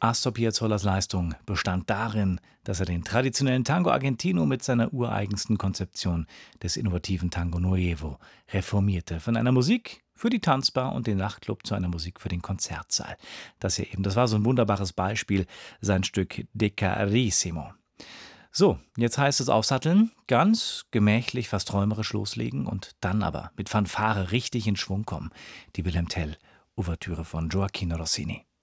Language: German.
Astor Piazzollers Leistung bestand darin, dass er den traditionellen Tango Argentino mit seiner ureigensten Konzeption des innovativen Tango Nuevo reformierte. Von einer Musik für die Tanzbar und den Nachtclub zu einer Musik für den Konzertsaal. Das war so ein wunderbares Beispiel, sein Stück De Carissimo. So, jetzt heißt es aufsatteln, ganz gemächlich, fast träumerisch loslegen und dann aber mit Fanfare richtig in Schwung kommen. Die Wilhelm Tell Ouvertüre von Gioacchino Rossini.